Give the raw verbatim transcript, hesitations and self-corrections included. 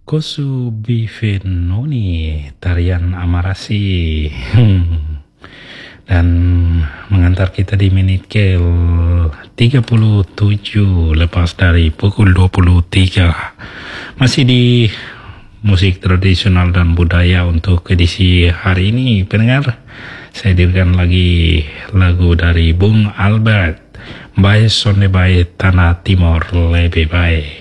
Kosu Bifenoni, tarian Amarasi. Hmm. Dan mengantar kita di menit ke tiga puluh tujuh lepas dari pukul dua puluh tiga. Masih di musik tradisional dan budaya untuk edisi hari ini, pendengar. Saya hadirkan lagi lagu dari Bung Albert, Bae Sonde Bae Tanah Timor Lebih Baik.